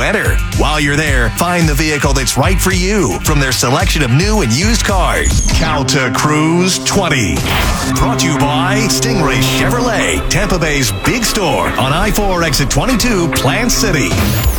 enter. While you're there, find the vehicle that's right for you from their selection of new and used cars. Calta Cruise 20. Brought to you by Stingray Chevrolet, Tampa Bay's big store on I-4 exit 22, Plant City.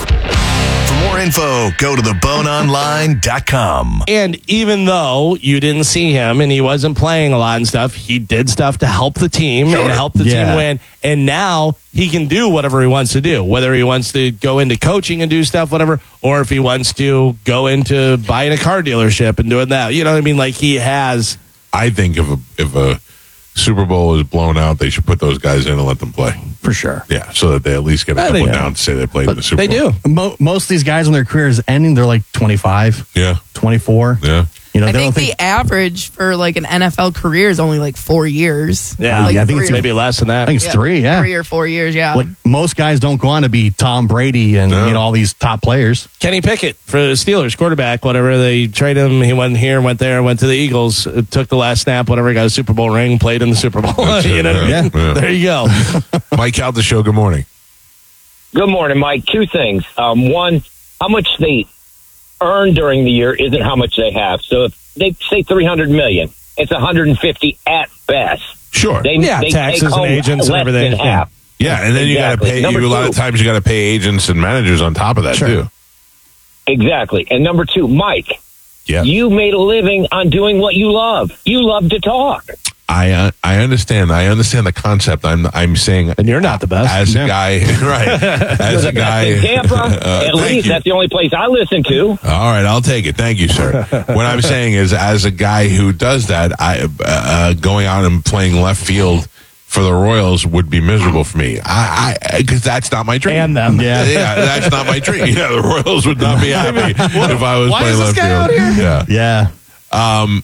For more info, go to theboneonline.com. And even though you didn't see him and he wasn't playing a lot and stuff, he did stuff to help the team and help the team win. And now he can do whatever he wants to do, whether he wants to go into coaching and do stuff, whatever, or if he wants to go into buying a car dealership and doing that. You know what I mean? Like he has. I think if a Super Bowl is blown out, they should put those guys in and let them play. For sure. Yeah, so that they at least get a couple down to say they played in the Super Bowl. They do. Most of these guys, when their career is ending, they're like 25, 24. Yeah. You know, I think the average for like an NFL career is only like 4 years. Yeah, like I think it's maybe less than that. I think it's 3, 3 or 4 years, Like most guys don't go on to be Tom Brady and you know all these top players. Kenny Pickett for the Steelers, quarterback, whatever. They traded him. He went here, went there, went to the Eagles, took the last snap, whatever, got a Super Bowl ring, played in the Super Bowl. You know what I mean? Yeah. There you go. Mike Calta Show, good morning. Good morning, Mike. 2 things. One, how much they earn during the year isn't how much they have. So if they say $300 million, it's $150 at best. Sure. They taxes take and home agents and less everything. than half. Yeah, and then you got to pay. Number A lot two. of times you got to pay agents and managers on top of that too. Exactly. And number 2, Mike, Yeah, you made a living on doing what you love. You love to talk. I understand. I understand the concept. I'm saying, And you're not the best. as a guy, right? As a guy, In Tampa, at thank least you. that's the only place I listen to. All right, I'll take it. Thank you, sir. What I'm saying is, as a guy who does that, going out and playing left field for the Royals would be miserable for me. Because that's not my dream. And them. Yeah, that's not my dream. Yeah, the Royals would not be happy if I was Why playing is this left guy field. out here? Yeah. Yeah.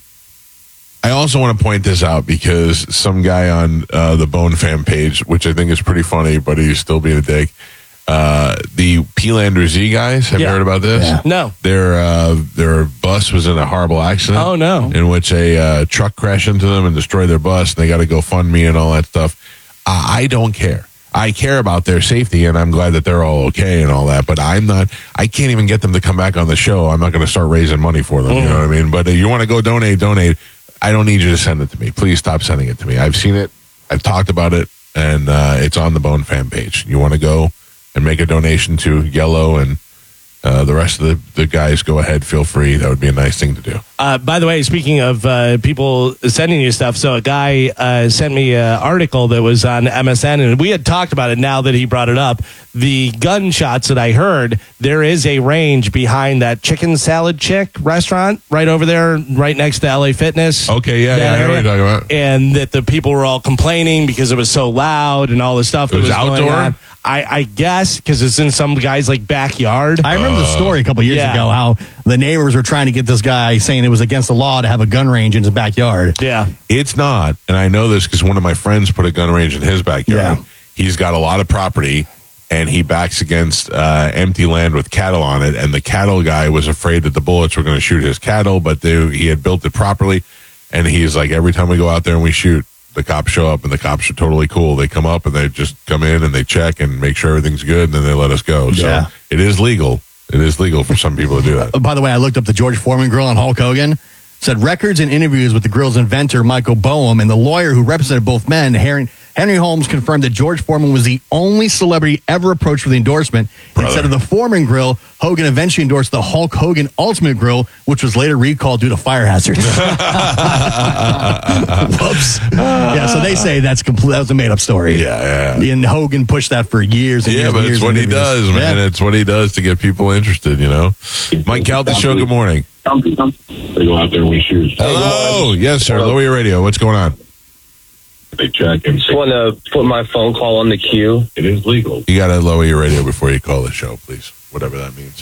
I also want to point this out because some guy on the Bone fan page, which I think is pretty funny, but he's still being a dick. The P-Lander Z guys, have you heard about this? Yeah. No. Their bus was in a horrible accident. Oh, no. In which a truck crashed into them and destroyed their bus, and they got to go fund me and all that stuff. I don't care. I care about their safety, and I'm glad that they're all okay and all that. But I can't even get them to come back on the show. I'm not going to start raising money for them. You know what I mean? But you want to go donate. I don't need you to send it to me. Please stop sending it to me. I've seen it. I've talked about it, and it's on the Bone fan page. You want to go and make a donation to Yellow and the rest of the guys, go ahead. Feel free. That would be a nice thing to do. By the way, speaking of people sending you stuff, so a guy sent me an article that was on MSN, and we had talked about it now that he brought it up. The gunshots that I heard, there is a range behind that Chicken Salad Chick restaurant right over there, right next to LA Fitness. Okay, yeah, I know what you're talking about. And that the people were all complaining because it was so loud and all the stuff that It was going outdoor? on. I guess because it's in some guy's like backyard. I remember the story a couple years yeah. ago how the neighbors were trying to get this guy saying it was against the law to have a gun range in his backyard. Yeah. It's not, and I know this because one of my friends put a gun range in his backyard. Yeah. He's got a lot of property, and he backs against empty land with cattle on it, and the cattle guy was afraid that the bullets were going to shoot his cattle, but he had built it properly, and he's like, every time we go out there and we shoot, the cops show up, and the cops are totally cool. They come up, and they just come in, and they check and make sure everything's good, and then they let us go. Yeah. So it is legal. It is legal for some people to do that. By the way, I looked up the George Foreman grill on Hulk Hogan. Said records and interviews with the grill's inventor, Michael Boehm, and the lawyer who represented both men, Henry Holmes, confirmed that George Foreman was the only celebrity ever approached for the endorsement. Instead of the Foreman grill, Hogan eventually endorsed the Hulk Hogan Ultimate Grill, which was later recalled due to fire hazards. Whoops. Yeah, so they say that was a made-up story. Yeah. And Hogan pushed that for years and years. But years it's what and he years. does, man. Yeah. It's what he does to get people interested, you know. Mike Calta Show, good morning. They go out there and we shoot. Hello. Yes, sir. Lower your radio. What's going on? They check and Just want to put my phone call on the queue. it is legal. You got to lower your radio before you call the show, please. Whatever that means.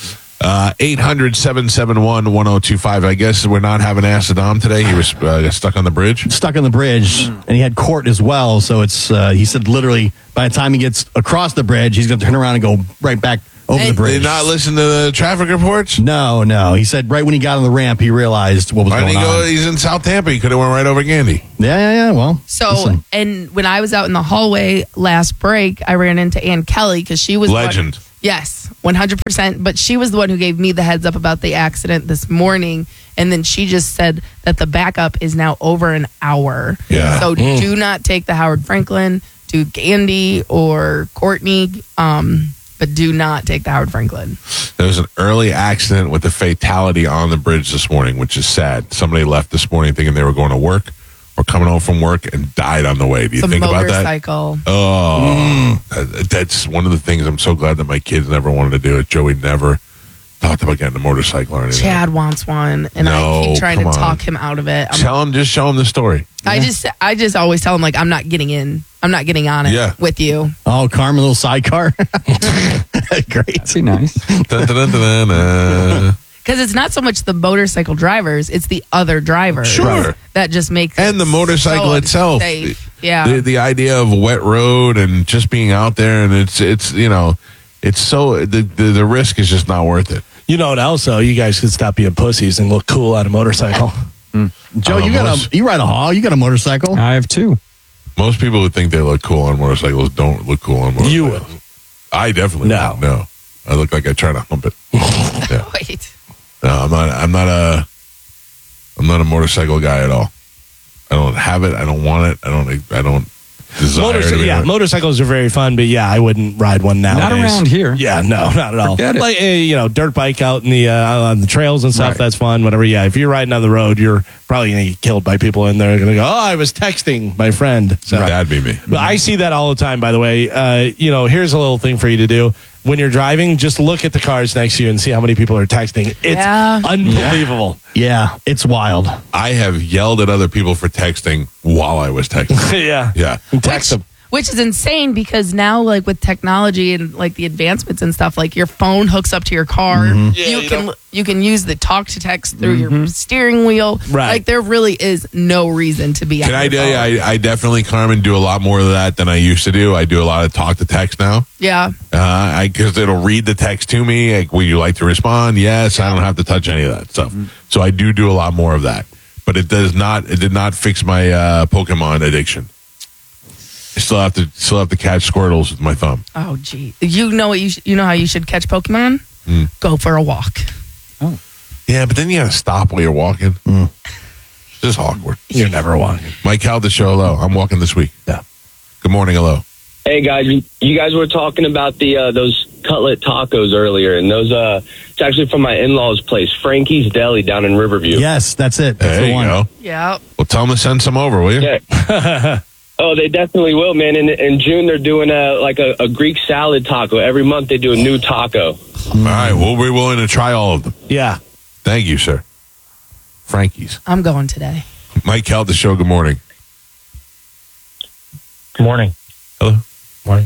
800-771-1025. I guess we're not having Ask Dom today. He was stuck on the bridge. Stuck on the bridge, and he had court as well. So it's he said literally by the time he gets across the bridge, he's going to turn around and go right back over the Did bridge. you not listen to the traffic reports? No. He said right when he got on the ramp, he realized what was Why going didn't he go? on. He's in South Tampa. He could have went right over Gandy. Yeah. Well, So, listen. and when I was out in the hallway last break, I ran into Ann Kelly because she was Legend. Yes, 100%. But she was the one who gave me the heads up about the accident this morning. And then she just said that the backup is now over an hour. Yeah. So do not take the Howard Franklin, do Gandy or Courtney, but do not take the Howard Franklin. There was an early accident with a fatality on the bridge this morning, which is sad. Somebody left this morning thinking they were going to work or coming home from work and died on the way. Do you think about that? Motorcycle. Oh, that's one of the things I'm so glad that my kids never wanted to do it. Joey never talked about getting a motorcycle or anything. Chad wants one, and I keep trying to talk him out of it. Just show him the story. I just always tell him, like, I'm not getting on it with you. Oh, Carmen, little sidecar. Great. That'd be nice. Dun, dun, dun, dun, dun. Because it's not so much the motorcycle drivers, it's the other drivers. Sure. That just makes And the motorcycle so itself. unsafe. Yeah. The idea of a wet road and just being out there, and it's you know, it's so the risk is just not worth it. You know what else, though? You guys could stop being pussies and look cool on a motorcycle. Joe, you ride a hog. You got a motorcycle. I have 2. Most people who think they look cool on motorcycles don't look cool on motorcycles. You will. I definitely No. don't. No. I look like I try to hump it. Yeah. Wait. No, I'm not a motorcycle guy at all. I don't have it. I don't want it. I don't desire it. Motorcycles are very fun, but I wouldn't ride one nowadays. Not around here. Yeah, no, not at all. Forget it. Like dirt bike out in the on the trails and stuff. Right. That's fun. Whatever. Yeah, if you're riding on the road, you're probably gonna get killed by people in there. Gonna go, oh, I was texting my friend. So That'd be me. But I see that all the time. By the way, here's a little thing for you to do. When you're driving, just look at the cars next to you and see how many people are texting. It's unbelievable. Yeah, it's wild. I have yelled at other people for texting while I was texting. Yeah. Yeah. Text them. Which is insane because now, like, with technology and like the advancements and stuff, like your phone hooks up to your car. Yeah, you can use the talk to text through your steering wheel. Right. Like, there really is no reason to be. Can I tell you, I definitely, Carmen, do a lot more of that than I used to do. I do a lot of talk to text now. Yeah. Because it'll read the text to me. Like, would you like to respond? Yes. I don't have to touch any of that stuff. So I do a lot more of that. But it did not fix my Pokemon addiction. I still have to catch Squirtles with my thumb. Oh, gee. You know how you should catch Pokemon? Go for a walk. Yeah, but then you got to stop while you're walking. It's just awkward. You're never walking. Mike Calda show, hello. I'm walking this week. Yeah. Good morning, hello. Hey guys, you guys were talking about the those cutlet tacos earlier, and those it's actually from my in-laws' place, Frankie's Deli down in Riverview. Yes, that's it. That's There the you one. go. Yeah. Well, tell them to send some over, will you? Yeah. Oh, they definitely will, man. In June, they're doing a Greek salad taco. Every month, they do a new taco. All right, we'll be willing to try all of them. Yeah. Thank you, sir. Frankie's. I'm going today. Mike Calda show, good morning. Good morning. Hello. Morning.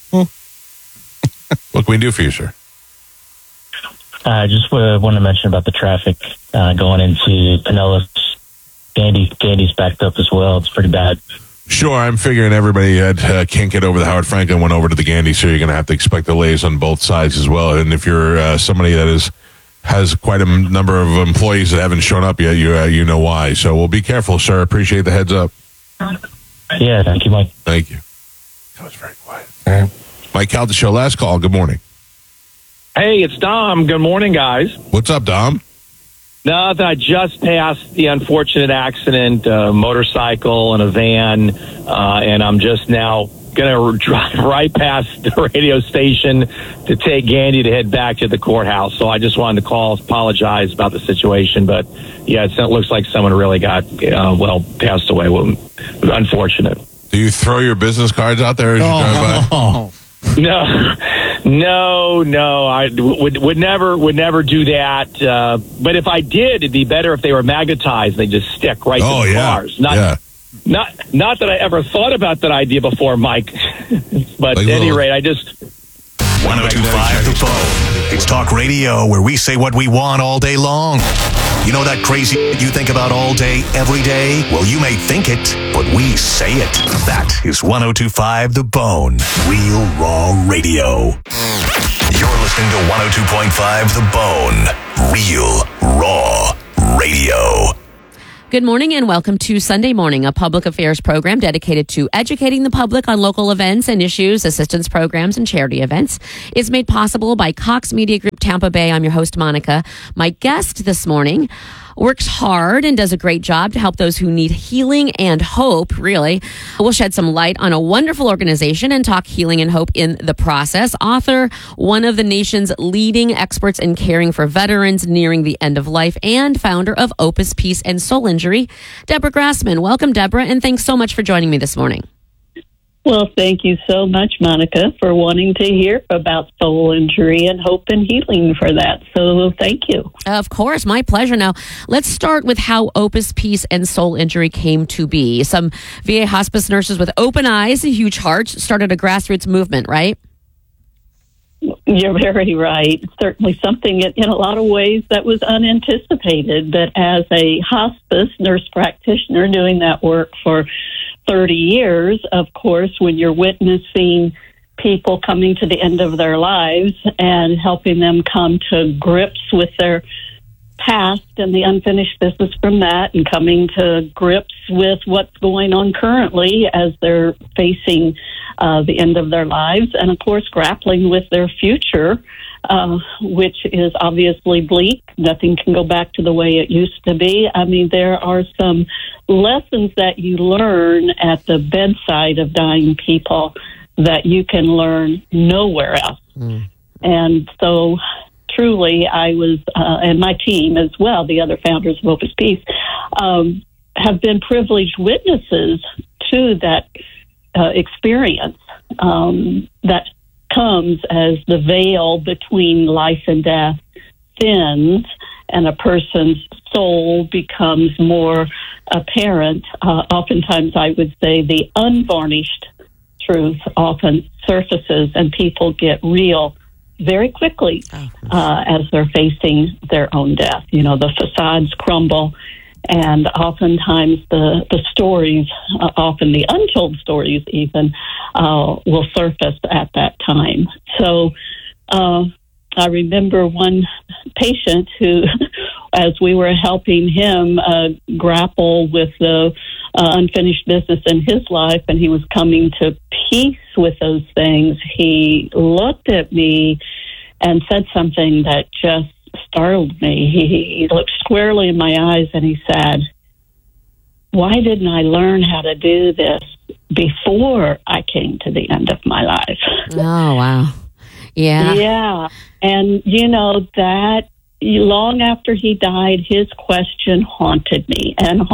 What can we do for you, sir? I just want to mention about the traffic going into Pinellas. Gandy's backed up as well. It's pretty bad. Sure, I'm figuring everybody can't get over the Howard Franklin, went over to the Gandy, so you're going to have to expect delays on both sides as well. And if you're somebody that has quite a number of employees that haven't shown up yet, you know why. So we'll be careful, sir. Appreciate the heads up. Yeah, thank you, Mike. Thank you. That was very quiet. Mike Calda show, last call. Good morning. Hey, it's Dom. Good morning, guys. What's up, Dom? Nothing. I just passed the unfortunate accident, motorcycle and a van, and I'm just now going to drive right past the radio station to take Gandy to head back to the courthouse. So I just wanted to call, apologize about the situation. But, yeah, it looks like someone really got, passed away. Well, unfortunate. Do you throw your business cards out there as you drive by? No. I would never do that. But if I did, it'd be better if they were magnetized. They just stick right to the cars. Not that I ever thought about that idea before, Mike. But at any rate, I just 1025 The Bone. It's talk radio where we say what we want all day long. You know that crazy you think about all day, every day? Well, you may think it, but we say it. That is 1025 The Bone. Real Raw Radio. You're listening to 102.5 The Bone. Real Raw Radio. Good morning and welcome to Sunday Morning, a public affairs program dedicated to educating the public on local events and issues, assistance programs, and charity events. It's made possible by Cox Media Group Tampa Bay. I'm your host, Monica. My guest this morning works hard and does a great job to help those who need healing and hope, really. We'll shed some light on a wonderful organization and talk healing and hope in the process. Author, one of the nation's leading experts in caring for veterans nearing the end of life, and founder of Opus Peace and Soul Injury, Deborah Grassman. Welcome, Deborah, and thanks so much for joining me this morning. Well, thank you so much, Monica, for wanting to hear about soul injury and hope and healing for that. So thank you. Of course, my pleasure. Now, let's start with how Opus Peace and Soul Injury came to be. Some VA hospice nurses with open eyes and huge hearts started a grassroots movement, right? You're very right. Certainly something in a lot of ways that was unanticipated. But as a hospice nurse practitioner doing that work for 30 years, of course, when you're witnessing people coming to the end of their lives and helping them come to grips with their past and the unfinished business from that, and coming to grips with what's going on currently as they're facing the end of their lives, and of course grappling with their future, which is obviously bleak. Nothing can go back to the way it used to be. I mean, there are some lessons that you learn at the bedside of dying people that you can learn nowhere else. And so truly, I was, and my team as well, the other founders of Opus Peace, have been privileged witnesses to that experience that comes as the veil between life and death thins and a person's soul becomes more apparent. Oftentimes, I would say the unvarnished truth often surfaces and people get real very quickly as they're facing their own death. You know, the facades crumble, and oftentimes the stories, often the untold stories even, will surface at that time. So I remember one patient who, as we were helping him grapple with the unfinished business in his life, and he was coming to peace with those things, he looked at me and said something that just startled me. He looked squarely in my eyes and he said, "Why didn't I learn how to do this before I came to the end of my life?" Oh, wow. Yeah. Yeah. And, you know, that long after he died, his question haunted me.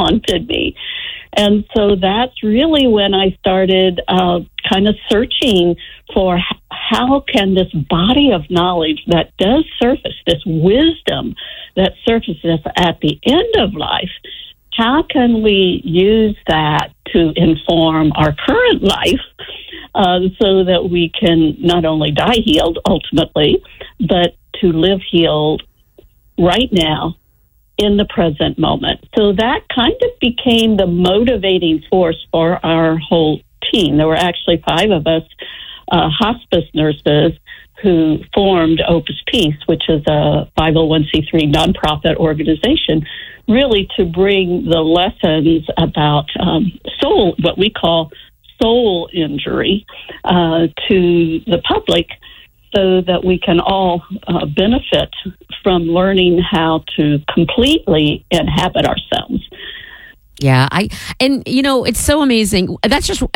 And so that's really when I started kind of searching for how can this body of knowledge that does surface, this wisdom that surfaces at the end of life, how can we use that to inform our current life so that we can not only die healed ultimately, but to live healed right now in the present moment. So that kind of became the motivating force for our whole team. There were actually 5 of us hospice nurses who formed Opus Peace, which is a 501c3 nonprofit organization, really to bring the lessons about soul, what we call soul injury, to the public, so that we can all benefit from learning how to completely inhabit ourselves. Yeah, and you know, it's so amazing. That's just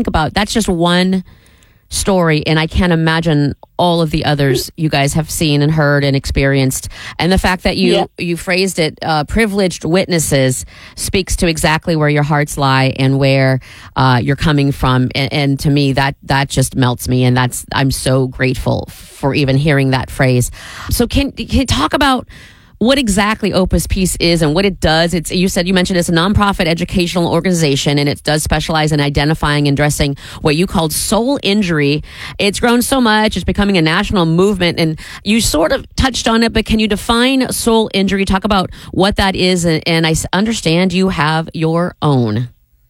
one story, and I can't imagine all of the others you guys have seen and heard and experienced. And the fact that you phrased it, privileged witnesses, speaks to exactly where your hearts lie and where you're coming from. And to me, that just melts me, and I'm so grateful for even hearing that phrase. So can you talk about what exactly Opus Peace is and what it does? You mentioned it's a nonprofit educational organization, and it does specialize in identifying and addressing what you called soul injury. It's grown so much; it's becoming a national movement. And you sort of touched on it, but can you define soul injury? Talk about what that is, and I understand you have your own.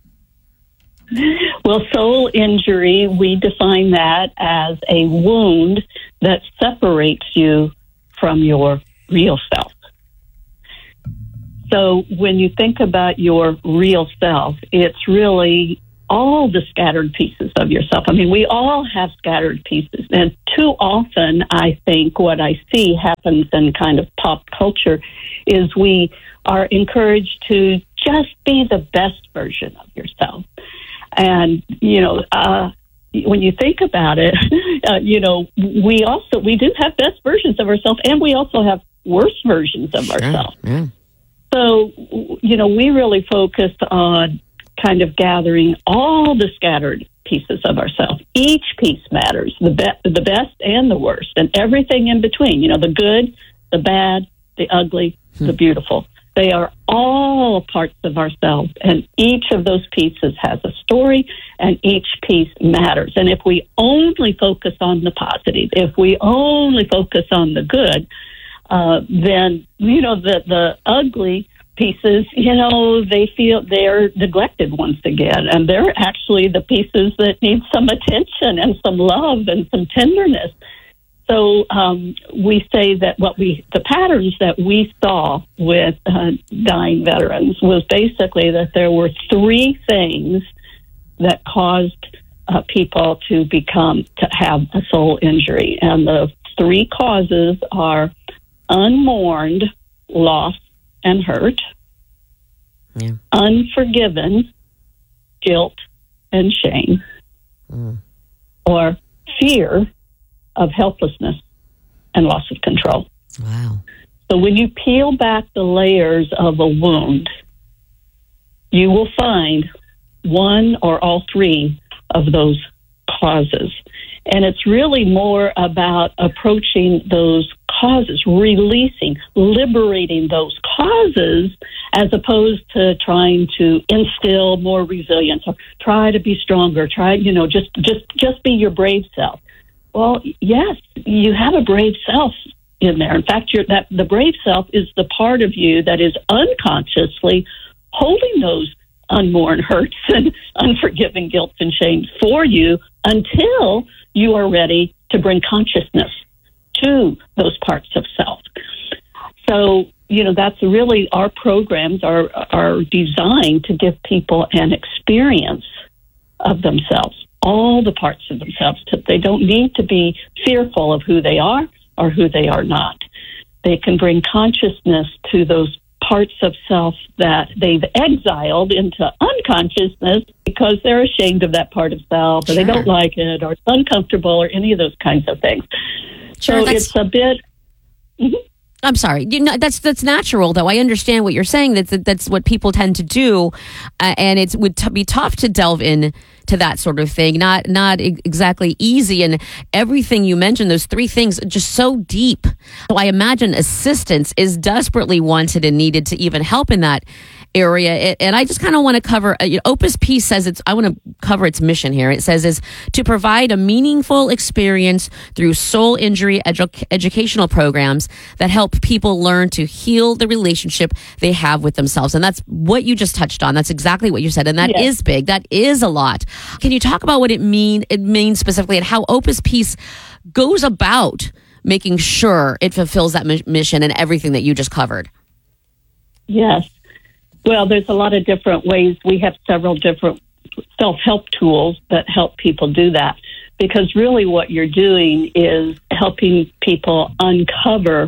Well, soul injury, we define that as a wound that separates you from your real self. So when you think about your real self, it's really all the scattered pieces of yourself. I mean, we all have scattered pieces. And too often, I think what I see happens in kind of pop culture is we are encouraged to just be the best version of yourself. And, when you think about it, we do have best versions of ourselves, and we also have worse versions of ourselves. Yeah. So, we really focus on kind of gathering all the scattered pieces of ourselves. Each piece matters, the best and the worst, and everything in between. The good, the bad, the ugly, the beautiful. They are all parts of ourselves, and each of those pieces has a story, and each piece matters. And if we only focus on the positive, if we only focus on the good, then, the ugly pieces, they feel they're neglected once again. And they're actually the pieces that need some attention and some love and some tenderness. So we say that the patterns that we saw with dying veterans was basically that there were three things that caused people to have a soul injury. And the three causes are unmourned loss and hurt, unforgiven guilt and shame, or fear of helplessness and loss of control. Wow. So when you peel back the layers of a wound, you will find one or all three of those causes. And it's really more about approaching those causes, releasing, liberating those causes, as opposed to trying to instill more resilience or try to be stronger, just be your brave self. Well, yes, you have a brave self in there. In fact, the brave self is the part of you that is unconsciously holding those unmourned hurts and unforgiving guilt and shame for you until you are ready to bring consciousness to those parts of self. So, that's really our programs are designed to give people an experience of themselves, all the parts of themselves. They don't need to be fearful of who they are or who they are not. They can bring consciousness to those parts of self that they've exiled into unconsciousness because they're ashamed of that part of self, or they don't like it, or it's uncomfortable, or any of those kinds of things. Sure, so it's a bit... I'm sorry. That's natural, though. I understand what you're saying. That's what people tend to do, and it would be tough to delve in to that sort of thing. Not exactly easy. And everything you mentioned, those three things, are just so deep. So I imagine assistance is desperately wanted and needed to even help in that area. And I just kind of want to cover, Opus Peace says I want to cover its mission here. It says is to provide a meaningful experience through soul injury educational programs that help people learn to heal the relationship they have with themselves. And that's what you just touched on. That's exactly what you said. And that is big. That is a lot. Can you talk about what it means specifically and how Opus Peace goes about making sure it fulfills that mission and everything that you just covered? Yes. Well, there's a lot of different ways. We have several different self-help tools that help people do that, because really what you're doing is helping people uncover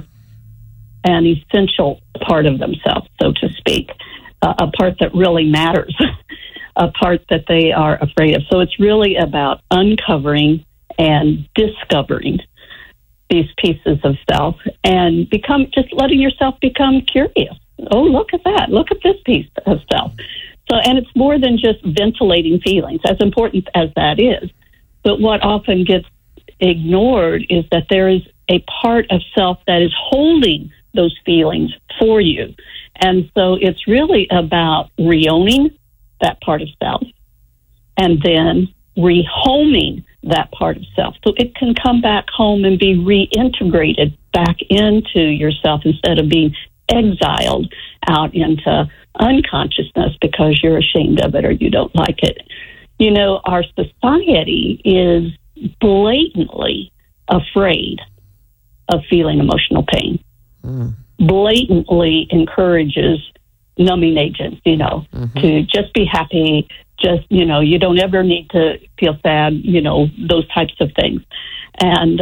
an essential part of themselves, so to speak, a part that really matters, a part that they are afraid of. So it's really about uncovering and discovering these pieces of self and just letting yourself become curious. Oh, look at that. Look at this piece of self. So, and it's more than just ventilating feelings, as important as that is. But what often gets ignored is that there is a part of self that is holding those feelings for you. And so it's really about re-owning that part of self and then rehoming that part of self. So it can come back home and be reintegrated back into yourself instead of being exiled out into unconsciousness because you're ashamed of it or you don't like it. Our society is blatantly afraid of feeling emotional pain, blatantly encourages numbing agents, to just be happy. Just, you don't ever need to feel sad, those types of things. And,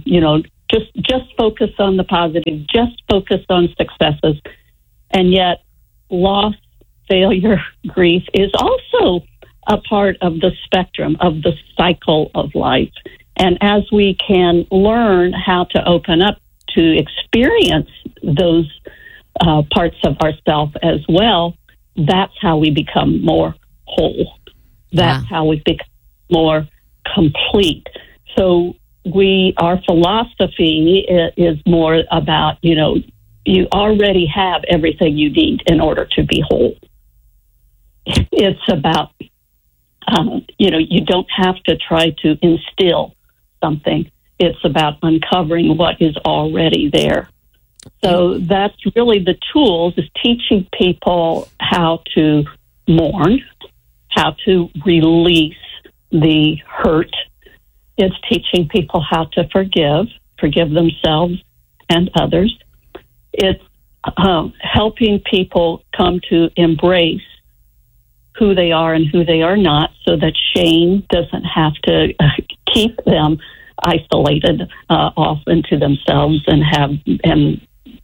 just focus on the positive, just focus on successes. And yet loss, failure, grief is also a part of the spectrum of the cycle of life. And as we can learn how to open up to experience those parts of ourselves as well, that's how we become more whole. That's how we become more complete. So our philosophy is more about, you already have everything you need in order to be whole. It's about, you don't have to try to instill something. It's about uncovering what is already there. So that's really the tools, is teaching people how to mourn, how to release the hurt. It's teaching people how to forgive themselves and others. It's helping people come to embrace who they are and who they are not, so that shame doesn't have to keep them isolated off into themselves and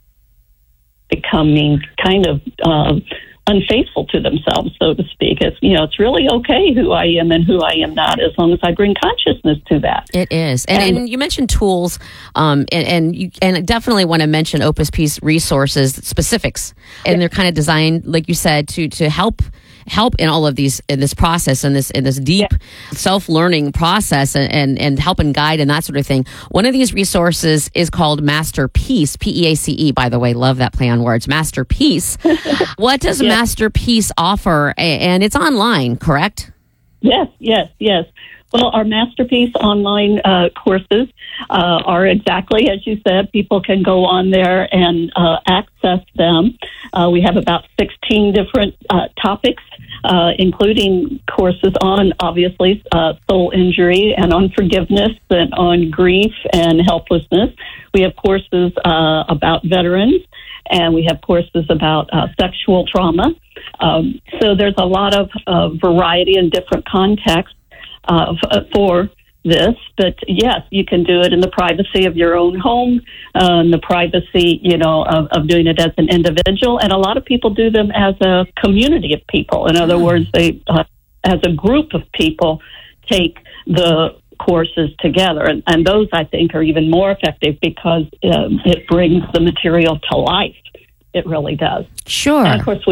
becoming kind of unfaithful to themselves, so to speak. It's really okay who I am and who I am not, as long as I bring consciousness to that. It is. And you mentioned tools, and you definitely want to mention Opus Peace resources, specifics, and they're kind of designed, like you said, to help in all of these, in this process, in this deep self-learning process, and help and guide and that sort of thing. One of these resources is called Master Peace, PEACE, by the way. Love that play on words. Master Peace. What does Master Peace offer? And it's online, correct? Yes. Well, our Masterpiece online courses are exactly as you said. People can go on there and access them. We have about 16 different topics, including courses on, obviously, soul injury and on forgiveness and on grief and helplessness. We have courses about veterans, and we have courses about sexual trauma. So there's a lot of variety and different contexts for this, but yes, you can do it in the privacy of your own home, in the privacy, of doing it as an individual. And a lot of people do them as a community of people. In other words, they, as a group of people, take the courses together. And those, I think, are even more effective because it brings the material to life. It really does. Sure. And of course,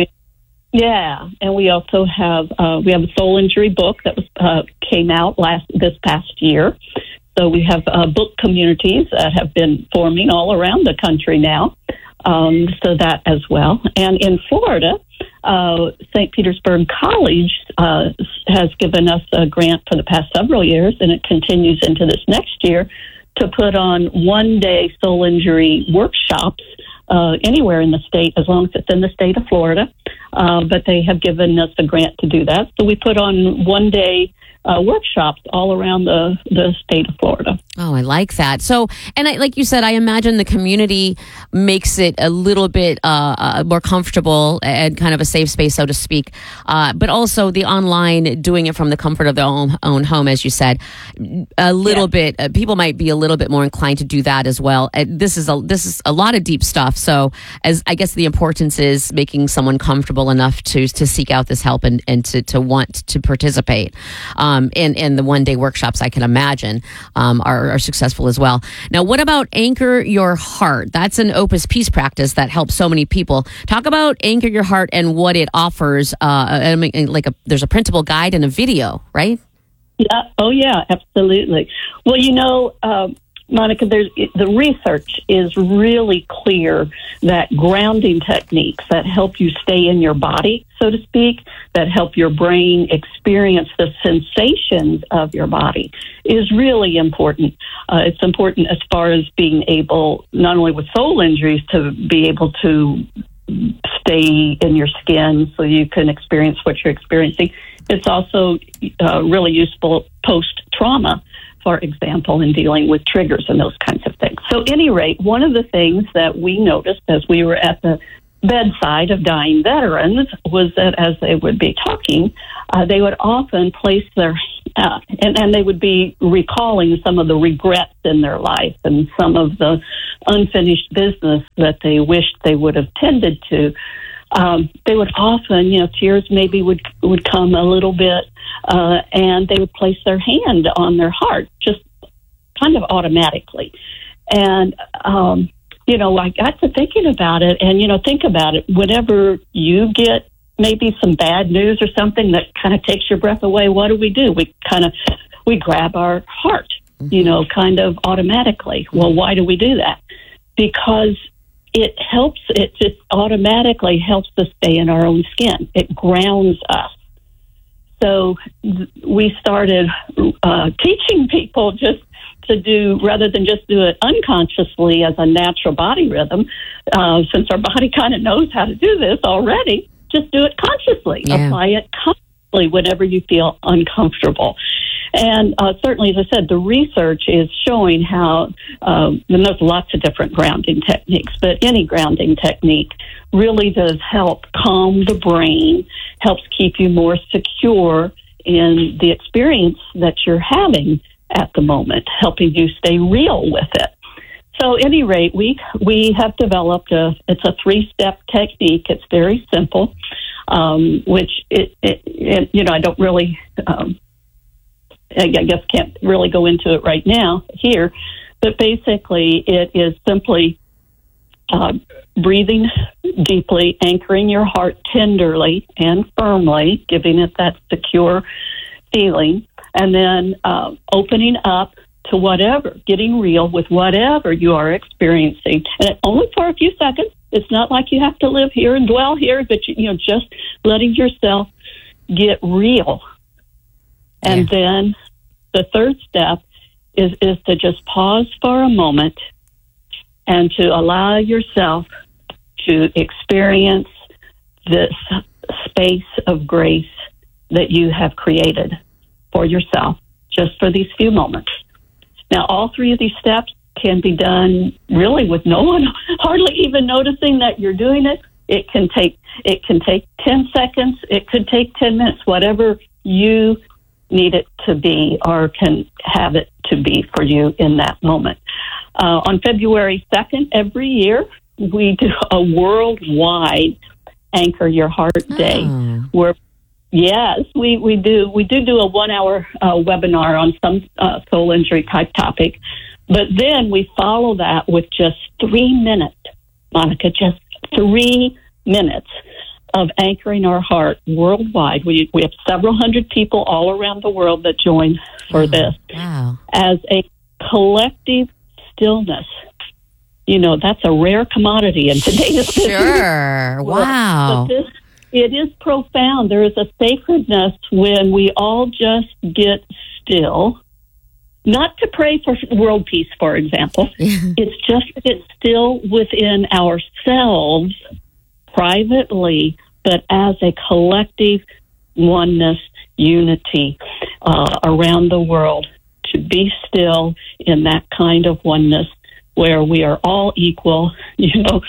and we also have a soul injury book that was came out this past year. So we have book communities that have been forming all around the country now. So that as well. And in Florida, St. Petersburg College has given us a grant for the past several years, and it continues into this next year, to put on one-day soul injury workshops anywhere in the state, as long as it's in the state of Florida. But they have given us a grant to do that. So we put on one-day workshops all around the state of Florida. Oh, I like that. So, and like you said, I imagine the community makes it a little bit more comfortable and kind of a safe space, so to speak. But also the online, doing it from the comfort of their own home, as you said, a little bit. People might be a little bit more inclined to do that as well. This is a lot of deep stuff. So, as I guess the importance is making someone comfortable enough to seek out this help and to want to participate. And the one-day workshops, I can imagine, are successful as well. Now, what about Anchor Your Heart? That's an Opus Peace practice that helps so many people. Talk about Anchor Your Heart and what it offers. There's a printable guide and a video, right? Yeah. Oh, yeah, absolutely. Well, Monica, the research is really clear that grounding techniques that help you stay in your body, so to speak, that help your brain experience the sensations of your body is really important. It's important as far as being able, not only with soul injuries, to be able to stay in your skin so you can experience what you're experiencing. It's also really useful post-trauma, for example, in dealing with triggers and those kinds of things. So, at any rate, one of the things that we noticed as we were at the bedside of dying veterans was that as they would be talking, they would often place their and they would be recalling some of the regrets in their life and some of the unfinished business that they wished they would have tended to. They would often, tears maybe would come a little bit, and they would place their hand on their heart, just kind of automatically. And, I got to thinking about it, and, think about it. Whenever you get maybe some bad news or something that kind of takes your breath away, what do? We grab our heart, kind of automatically. Well, why do we do that? Because it just automatically helps us stay in our own skin. It grounds us. So we started teaching people just to do, rather than just do it unconsciously as a natural body rhythm, since our body kind of knows how to do this already, just do it consciously. Yeah. Apply it consciously whenever you feel uncomfortable. And certainly, as I said, the research is showing how, and there's lots of different grounding techniques, but any grounding technique really does help calm the brain, helps keep you more secure in the experience that you're having at the moment, helping you stay real with it. So at any rate, we have developed it's a 3-step technique. It's very simple, which I don't really, I guess can't really go into it right now here, but basically it is simply breathing deeply, anchoring your heart tenderly and firmly, giving it that secure feeling, and then opening up to whatever, getting real with whatever you are experiencing. And only for a few seconds. It's not like you have to live here and dwell here, but just letting yourself get real. And then the third step is to just pause for a moment and to allow yourself to experience this space of grace that you have created for yourself just for these few moments. Now, all 3 of these steps can be done really with no one hardly even noticing that you're doing it. It can take 10 seconds. It could take 10 minutes, whatever you need it to be or can have it to be for you in that moment. On February 2nd, every year, we do a worldwide Anchor Your Heart Day where yes, we do a 1-hour webinar on some soul injury type topic, but then we follow that with just 3 minutes, Monica, just 3 minutes of anchoring our heart worldwide. We have several hundred people all around the world that join for this as a collective stillness. That's a rare commodity in today's business. Sure. Wow. But it is profound. There is a sacredness when we all just get still, not to pray for world peace, for example. It's just to get still within ourselves privately, but as a collective oneness, unity around the world, to be still in that kind of oneness where we are all equal. When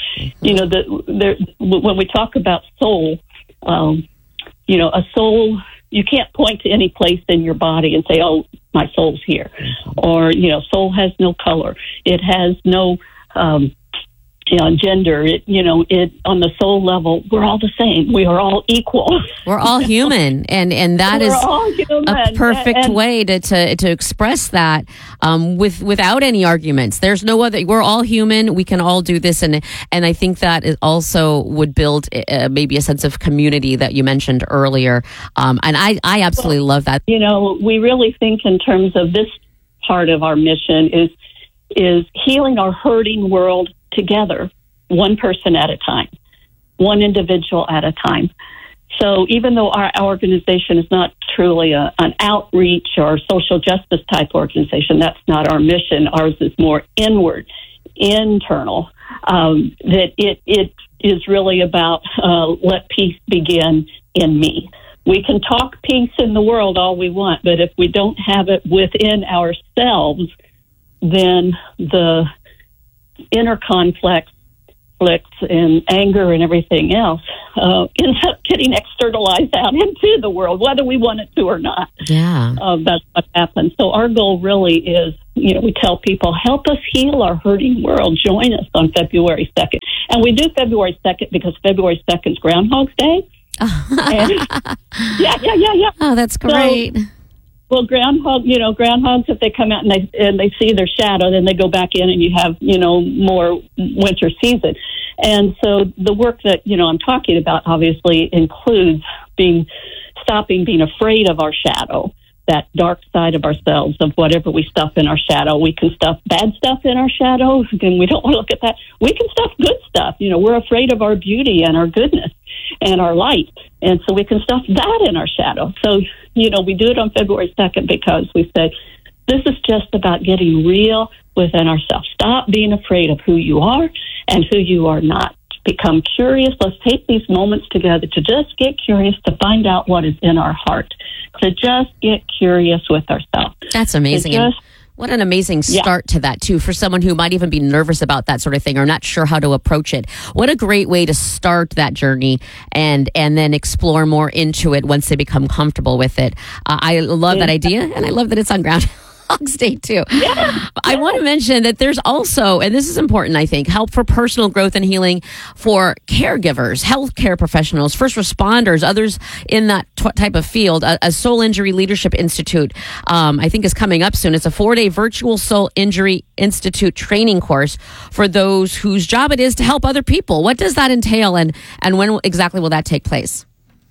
we talk about soul, a soul, you can't point to any place in your body and say, oh, my soul's here. Or, soul has no color. It has no gender. It on the soul level, we're all the same. We are all equal. We're all human, and that is a perfect way to express that without any arguments. There's no other. We're all human. We can all do this, and I think that it also would build maybe a sense of community that you mentioned earlier. And I absolutely love that. We really think in terms of this part of our mission is healing our hurting world together, one person at a time, one individual at a time. So even though our organization is not truly an outreach or social justice type organization, that's not our mission. Ours is more inward, internal, that it is really about let peace begin in me. We can talk peace in the world all we want, but if we don't have it within ourselves, then the inner conflicts conflicts and anger and everything else ends up getting externalized out into the world, whether we want it to or not. Yeah. That's what happens. So our goal really is, we tell people, help us heal our hurting world. Join us on February 2nd. And we do February 2nd because February 2nd is Groundhog's Day. Yeah. Oh, that's great. So, well, groundhogs, if they come out and they see their shadow, then they go back in and you have, more winter season. And so the work that, I'm talking about obviously includes stopping being afraid of our shadow, that dark side of ourselves, of whatever we stuff in our shadow. We can stuff bad stuff in our shadow, and we don't want to look at that. We can stuff good stuff. We're afraid of our beauty and our goodness and our light. And so we can stuff that in our shadow. So, we do it on February 2nd because we say, this is just about getting real within ourselves. Stop being afraid of who you are and who you are not. Become curious. Let's take these moments together to just get curious, to find out what is in our heart, to just get curious with ourselves. That's amazing. What an amazing start to that, too, for someone who might even be nervous about that sort of thing or not sure how to approach it. What a great way to start that journey and then explore more into it once they become comfortable with it. I love that idea, and I love that it's on Groundhog's Day, too. Yeah. I want to mention that there's also, and this is important, I think, help for personal growth and healing for caregivers, healthcare professionals, first responders, others in that type of field. A Soul Injury Leadership Institute, I think, is coming up soon. It's a 4-day virtual Soul Injury Institute training course for those whose job it is to help other people. What does that entail, and when exactly will that take place?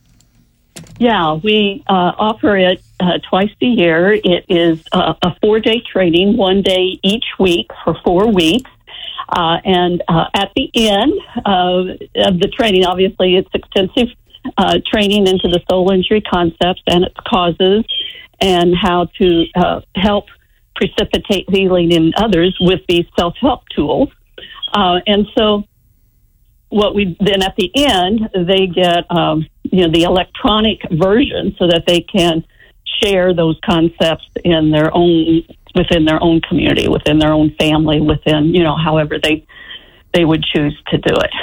Yeah, we offer it twice a year. It is a 4-day training, 1 day each week for 4 weeks. And at the end of the training, obviously, it's extensive training into the soul injury concepts and its causes and how to help precipitate healing in others with these self-help tools. And so what we then at the end, they get the electronic version so that they can share those concepts in their own within their own community, within their own family, within however they would choose to do it.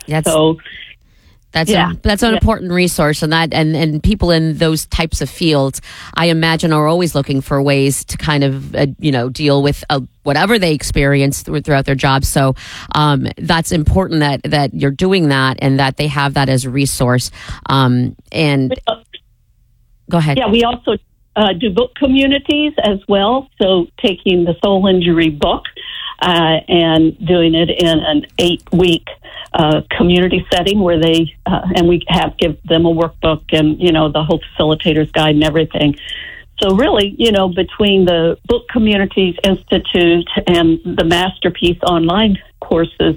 That's an important resource, and people in those types of fields, I imagine, are always looking for ways to kind of deal with whatever they experience throughout their jobs. So that's important that you're doing that and that they have that as a resource. And go ahead. Yeah, we also do book communities as well. So taking the Soul Injury book and doing it in an 8-week community setting where they and we give them a workbook and the whole facilitator's guide and everything. So really, between the Book Communities Institute and the Masterpiece online courses,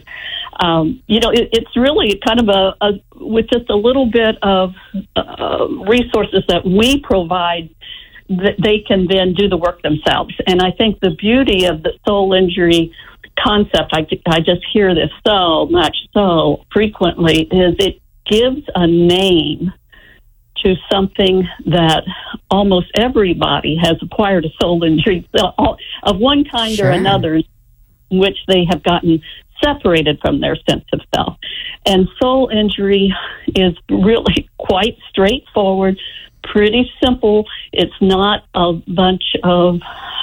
it's really kind of with just a little bit of resources that we provide, that they can then do the work themselves. And I think the beauty of the soul injury concept, I just hear this so much, so frequently, is it gives a name to something that almost everybody has acquired a soul injury of one kind or another, in which they have gotten separated from their sense of self. And soul injury is really quite straightforward, pretty simple. It's not a bunch of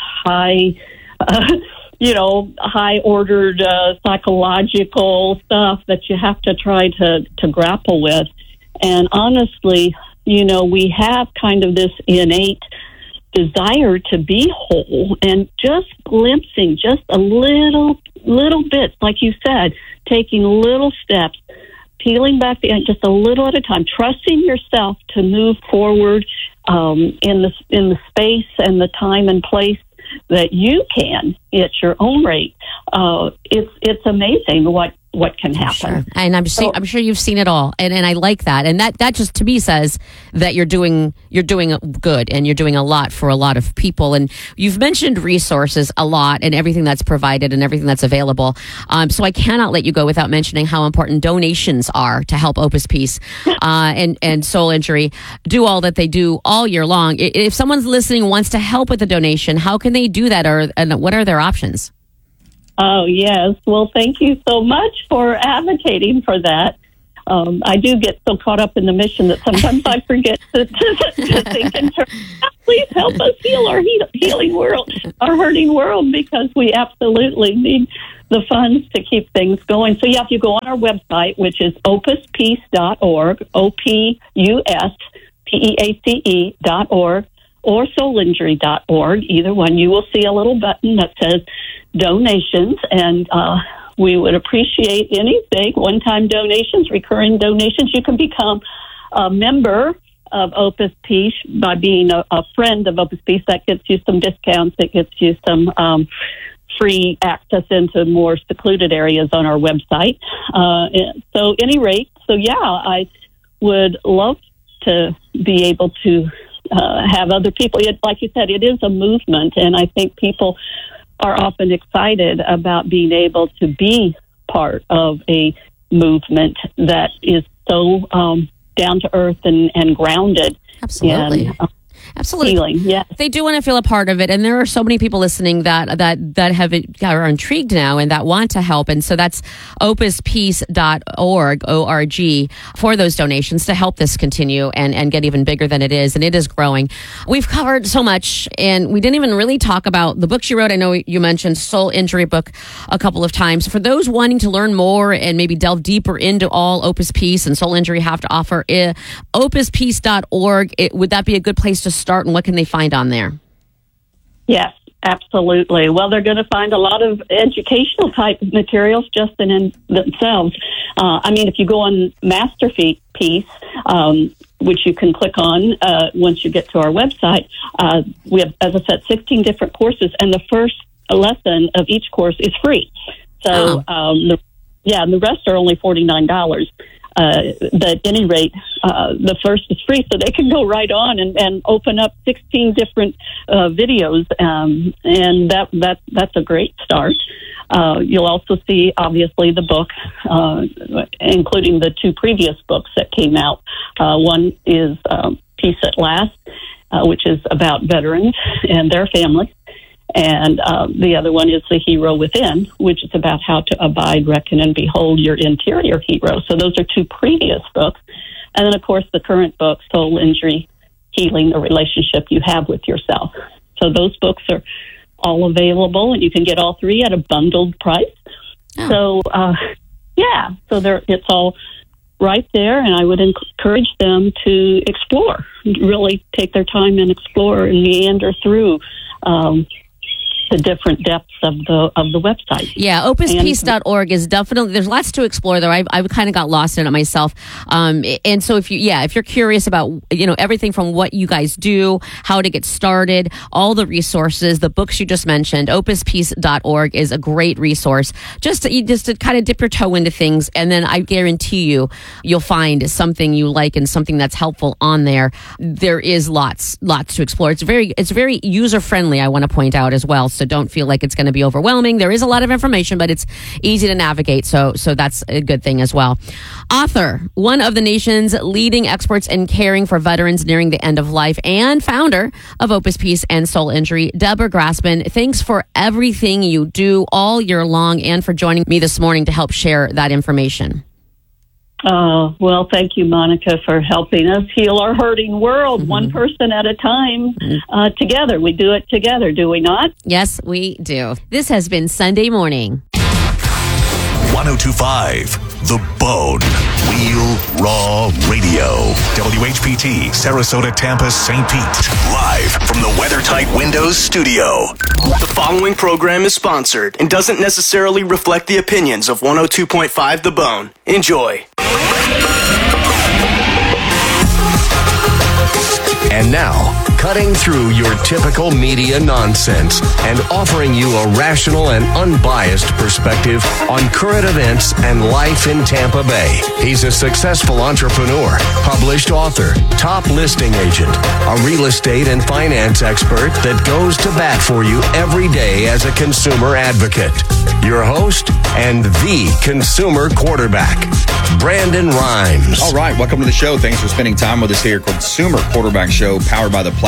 high-ordered psychological stuff that you have to try to grapple with. And honestly, we have kind of this innate desire to be whole, and just glimpsing just a little bit, like you said, taking little steps, peeling back the end just a little at a time, trusting yourself to move forward in the space and the time and place that you can at your own rate. It's amazing what can happen. Sure. And I'm sure you've seen it all, and I like that. And that just to me says that you're doing good, and you're doing a lot for a lot of people. And you've mentioned resources a lot, and everything that's provided and everything that's available. So I cannot let you go without mentioning how important donations are to help Opus Peace and Soul Injury do all that they do all year long. If someone's listening wants to help with a donation, how can they do that, and what are their options? Oh, yes. Well, thank you so much for advocating for that. I do get so caught up in the mission that sometimes I forget to think in terms of, please help us heal our healing world, our hurting world, because we absolutely need the funds to keep things going. So, yeah, if you go on our website, which is opuspeace.org, OPUSPEACE.org, or soulinjury.org, either one, you will see a little button that says donations, and we would appreciate anything, one-time donations, recurring donations. You can become a member of Opus Peace by being a friend of Opus Peace. That gets you some discounts. It gets you some free access into more secluded areas on our website. So any rate, I would love to be able to have other people. Like you said, it is a movement, and I think people are often excited about being able to be part of a movement that is so down to earth and grounded. Absolutely. And, Absolutely. Healing, yes. They do want to feel a part of it, and there are so many people listening that are intrigued now and that want to help. And so that's opuspeace.org, O-R-G, for those donations to help this continue and get even bigger than it is, and it is growing. We've covered so much, and we didn't even really talk about the books you wrote. I know you mentioned Soul Injury book a couple of times. For those wanting to learn more and maybe delve deeper into all Opus Peace and Soul Injury have to offer, opuspeace.org, would that be a good place to start, and what can they find on there? Yes, absolutely. Well, they're going to find a lot of educational type materials just in themselves. If you go on Masterpiece, which you can click on once you get to our website, we have, as I said, 16 different courses, and the first lesson of each course is free. So, and the rest are only $49. But at any rate, the first is free, so they can go right on and open up 16 different videos, and that's a great start. You'll also see, obviously, the book, including the two previous books that came out. One is Peace at Last, which is about veterans and their families. And the other one is The Hero Within, which is about how to abide, reckon, and behold your interior hero. So those are two previous books. And then, of course, the current book, Soul Injury, Healing the Relationship You Have with Yourself. So those books are all available, and you can get all three at a bundled price. Oh. So, it's all right there, and I would encourage them to explore, really take their time and explore and meander through the different depths of the website. Yeah, opuspeace.org is definitely, there's lots to explore there. I've kind of got lost in it myself. And so if you're curious about, everything from what you guys do, how to get started, all the resources, the books you just mentioned, opuspeace.org is a great resource just to kind of dip your toe into things. And then I guarantee you'll find something you like and something that's helpful on there. There is lots to explore. It's very user friendly, I want to point out as well. So don't feel like it's going to be overwhelming. There is a lot of information, but it's easy to navigate. So that's a good thing as well. Author, one of the nation's leading experts in caring for veterans nearing the end of life, and founder of Opus Peace and Soul Injury, Deborah Grassman. Thanks for everything you do all year long and for joining me this morning to help share that information. Well, thank you, Monica, for helping us heal our hurting world, one person at a time, together. We do it together, do we not? Yes, we do. This has been Sunday Morning. 102.5 The Bone. Real Raw Radio. WHPT, Sarasota, Tampa, St. Pete. Live from the WeatherTight Windows studio. The following program is sponsored and doesn't necessarily reflect the opinions of 102.5 The Bone. Enjoy. And now, cutting through your typical media nonsense and offering you a rational and unbiased perspective on current events and life in Tampa Bay. He's a successful entrepreneur, published author, top listing agent, a real estate and finance expert that goes to bat for you every day as a consumer advocate. Your host and the consumer quarterback, Brandon Rhymes. All right, welcome to the show. Thanks for spending time with us here. Consumer Quarterback Show, powered by the Platinum